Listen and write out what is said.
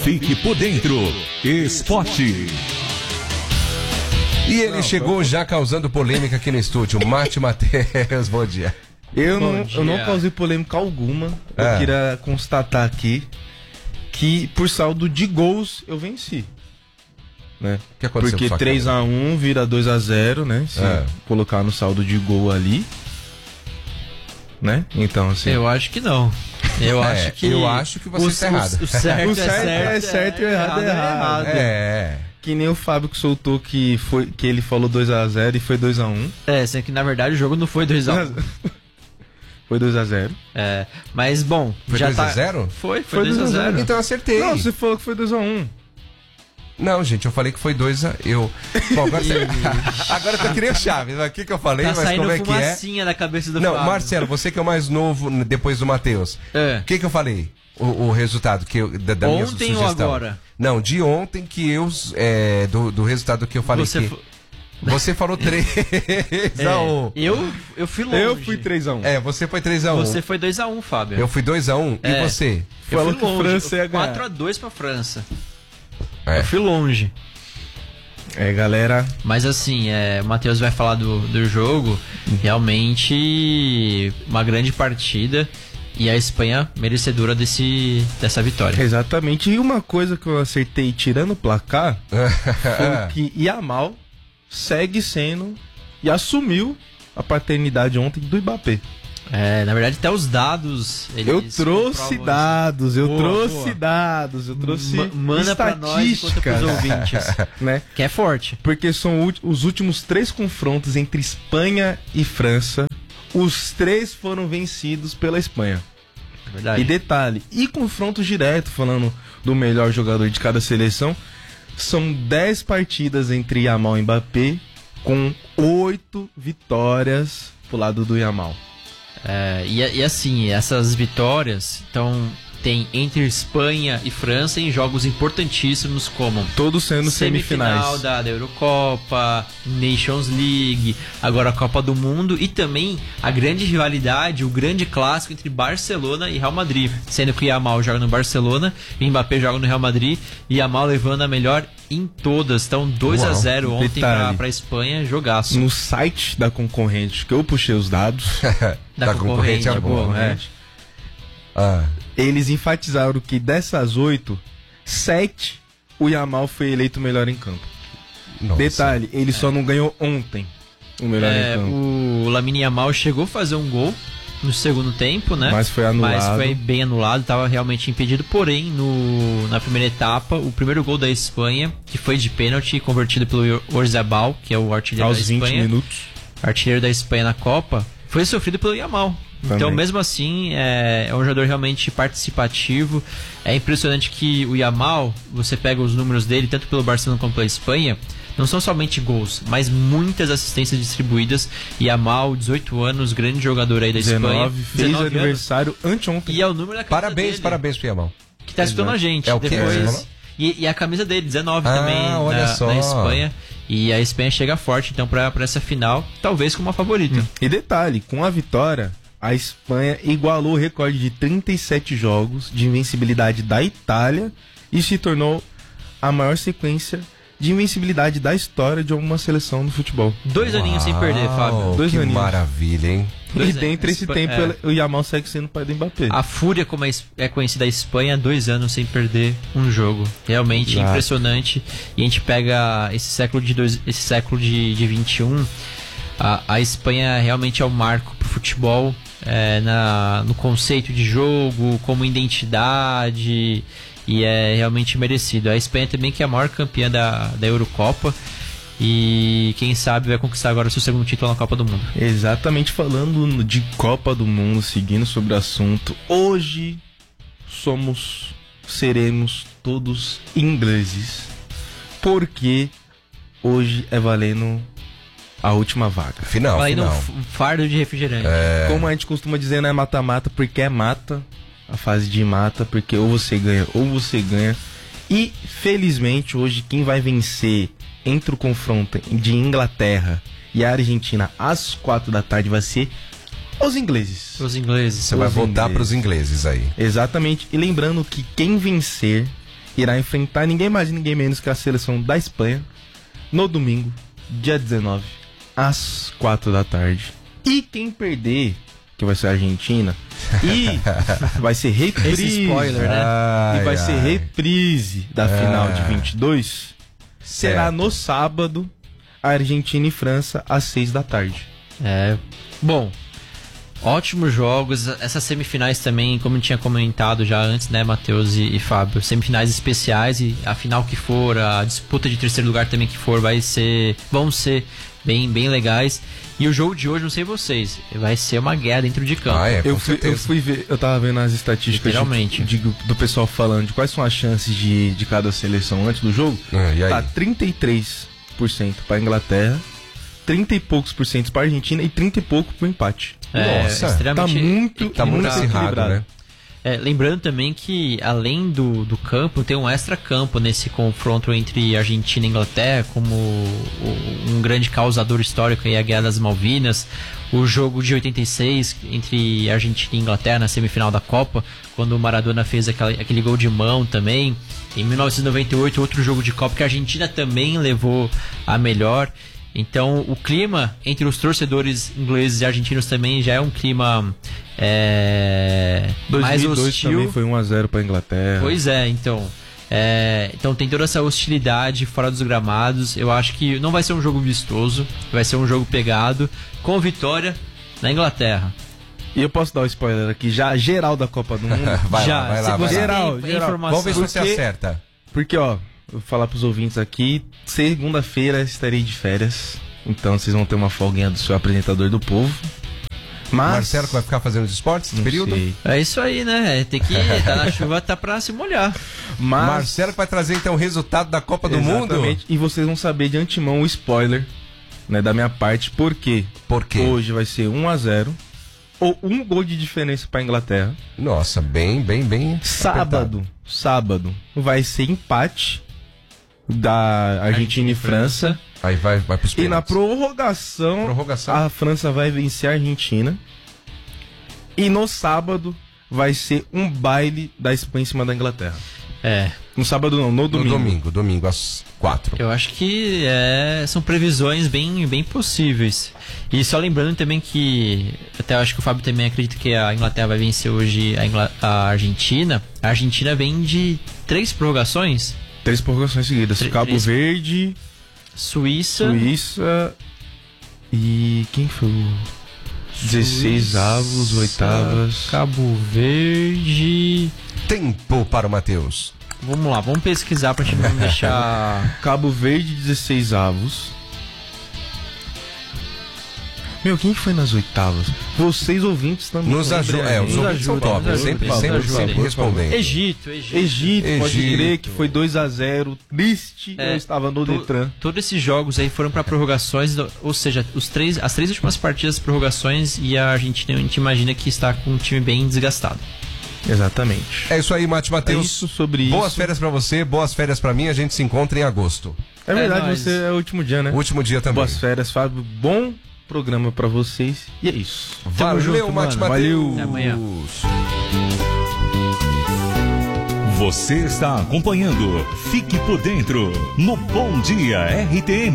Fique por dentro. Esporte. E ele chegou já causando polêmica aqui no estúdio. Mate Matheus, bom dia. Eu não causei polêmica alguma. Eu queria constatar aqui que por saldo de gols eu venci. Né? O que aconteceu? Porque 3-1 vira 2-0, né? Se colocar no saldo de gol ali. Né? Então, assim. Eu acho que não. Eu acho que você está errado. O certo é certo e o errado é errado. Que nem o Fábio que soltou que ele falou 2-0 e foi 2-1. Sendo que na verdade o jogo não foi 2-1. Foi 2-0. Mas bom. Foi 2-0? Foi 2-0. Então eu acertei. Não, você falou que foi 2-1. Não, gente, eu falei que foi 2-1. Bom, agora eu queria chave. O que eu falei, mas como é que é? Tá saindo da cabeça do Não, Fábio. Marcelo, você que é o mais novo depois do Matheus. O que eu falei? O resultado da minha sugestão. Ontem ou agora? Não, de ontem que eu... do resultado que eu falei Você falou 3-1. Eu fui longe. Eu fui 3-1. Você foi 3-1. Você foi 2-1, Fábio. Eu fui 2-1. E você? Falou que a França ia ganhar. 4-2 pra França. Eu fui longe. Galera. Mas assim, o Matheus vai falar do jogo. Realmente, uma grande partida. E a Espanha merecedora dessa vitória. Exatamente. E uma coisa que eu acertei tirando o placar foi que Yamal segue sendo e assumiu a paternidade ontem do Mbappé. Na verdade, até os dados. Eu trouxe dados. Manda pra nós e conta pros ouvintes. Né? Que é forte. Porque são os últimos 3 confrontos entre Espanha e França. Os 3 foram vencidos pela Espanha. Verdade. E detalhe, confronto direto, falando do melhor jogador de cada seleção, são 10 partidas entre Yamal e Mbappé, com 8 vitórias pro lado do Yamal. E assim, essas vitórias tem entre Espanha e França em jogos importantíssimos como todos sendo semifinal semifinais da Eurocopa, Nations League, agora a Copa do Mundo e também a grande rivalidade, o grande clássico entre Barcelona e Real Madrid, sendo que o Yamal joga no Barcelona e Mbappé joga no Real Madrid e Yamal levando a melhor em todas. Então 2-0 ontem pra Espanha, jogaço. No site da concorrente, que eu puxei os dados da concorrente é bom, eles enfatizaram que dessas 8, 7 o Yamal foi eleito o melhor em campo. Nossa. Detalhe, ele só não ganhou ontem o melhor em campo. O Lamine Yamal chegou a fazer um gol no segundo tempo, né? Mas foi anulado. Mas foi bem anulado, estava realmente impedido. Porém, na primeira etapa, o primeiro gol da Espanha, que foi de pênalti, convertido pelo Oyarzabal, que é o artilheiro da Espanha. Aos 20 minutos. Artilheiro da Espanha na Copa, foi sofrido pelo Yamal. Também. Então, mesmo assim, é um jogador realmente participativo. É impressionante que o Yamal, você pega os números dele, tanto pelo Barcelona como pela Espanha, não são somente gols, mas muitas assistências distribuídas. Yamal, 18 anos, grande jogador aí da Espanha. Fez aniversário anteontem. E é o número da camisa dele. Parabéns pro Yamal. Que tá escutando a gente. É o depois. E a camisa dele, 19 também, na Espanha. E a Espanha chega forte, então, pra essa final, talvez como uma favorita. E detalhe, com a vitória, a Espanha igualou o recorde de 37 jogos de invencibilidade da Itália e se tornou a maior sequência de invencibilidade da história de alguma seleção no futebol. 2 aninhos sem perder, Fábio. 2 aninhos. Maravilha, hein? E dentro desse tempo, o Yamal segue sendo o pai do Mbappé. A fúria, como é conhecida a Espanha, 2 anos sem perder um jogo. Realmente impressionante. E a gente pega esse século de 21, a Espanha realmente é um marco pro futebol, no conceito de jogo, como identidade, e é realmente merecido. A Espanha também, que é a maior campeã da Eurocopa, e quem sabe vai conquistar agora o seu segundo título na Copa do Mundo. Exatamente, falando de Copa do Mundo, seguindo sobre o assunto, hoje seremos todos ingleses, porque hoje é valendo a última vaga. Final. Fardo de refrigerante. Como a gente costuma dizer, não é mata-mata, porque é mata, a fase de mata, porque ou você ganha. E felizmente hoje quem vai vencer entre o confronto de Inglaterra e a Argentina às 4 da tarde vai ser os ingleses. Os ingleses. Você vai voltar para os ingleses aí. Exatamente. E lembrando que quem vencer irá enfrentar ninguém mais e ninguém menos que a seleção da Espanha no domingo, dia 19, às 4 da tarde. E quem perder, que vai ser a Argentina, e vai ser reprise. Esse spoiler, né? E vai ser reprise da final de 22. Será Certo. no sábado, Argentina e França, às 6 da tarde. Bom, ótimos jogos. Essas semifinais também, como eu tinha comentado já antes, né, Matheus e Fábio, semifinais especiais, e a final que for, a disputa de terceiro lugar também que for, vão ser bem legais. E o jogo de hoje, não sei vocês, vai ser uma guerra dentro de campo. Eu fui ver, eu tava vendo as estatísticas Literalmente. do pessoal falando de quais são as chances de cada seleção antes do jogo. E aí? Tá 33% pra Inglaterra, 30 e poucos por cento pra Argentina e 30 e pouco pro empate. Nossa, extremamente Tá muito acirrado, equilibrado. né? Lembrando também que, além do campo, tem um extra-campo nesse confronto entre Argentina e Inglaterra, como um grande causador histórico aí, a Guerra das Malvinas, o jogo de 86 entre Argentina e Inglaterra na semifinal da Copa, quando o Maradona fez aquele gol de mão também. Em 1998, outro jogo de Copa que a Argentina também levou a melhor. Então, o clima entre os torcedores ingleses e argentinos também já é um clima mais 2002 hostil. também foi 1-0 pra Inglaterra. Pois é, então tem toda essa hostilidade fora dos gramados. Eu acho que não vai ser um jogo vistoso, vai ser um jogo pegado, com vitória na Inglaterra. E eu posso dar um spoiler aqui, já geral da Copa do Mundo. Vai lá. Geral. Informação. Vamos ver se você acerta. Porque, ó, eu vou falar pros ouvintes aqui, segunda-feira estarei de férias, então vocês vão ter uma folguinha do seu apresentador do povo. Mas... Marcelo que vai ficar fazendo os esportes nesse período? Sei. É isso aí, né? Tem que tá na chuva, tá pra se molhar. Mas... Marcelo que vai trazer então o resultado da Copa do Mundo? Exatamente. E vocês vão saber de antemão o spoiler, né, da minha parte, por quê? Por quê? Hoje vai ser 1-0 ou um gol de diferença pra Inglaterra. Nossa, bem apertado. Sábado vai ser empate da Argentina e França. Aí vai pros E na pênaltis. prorrogação, a França vai vencer a Argentina. E no sábado vai ser um baile da Espanha em cima da Inglaterra. No sábado não, no domingo. Domingo às 4. Eu acho que são previsões bem possíveis. E só lembrando também que, até eu acho que o Fábio também acredita que a Inglaterra vai vencer hoje a Argentina. A Argentina vem de 3 prorrogações. 3 prorrogações seguidas. Cabo Verde, Suíça e quem foi o 16 avos, oitavas. Cabo Verde. Tempo para o Matheus. Vamos lá, vamos pesquisar pra gente não deixar. Cabo Verde, 16 avos. Meu, quem foi nas oitavas? Vocês ouvintes também. Nos ajuda. Os ouvintes são top. Sempre respondendo. Egito. Pode crer que foi 2-0. Triste, eu estava no Detran. Todos esses jogos aí foram pra prorrogações, ou seja, as 3 últimas partidas prorrogações, e a Argentina, a gente imagina que está com um time bem desgastado. Exatamente. É isso aí, Matheus. Isso sobre boas isso. férias pra você, boas férias pra mim. A gente se encontra em agosto. É verdade, nóis. você é o último dia, né? O último dia também. Boas férias, Fábio. Bom programa pra vocês. E é isso. Valeu, junto, Matheus. Valeu. Até amanhã. Você está acompanhando Fique por Dentro no Bom Dia RTM.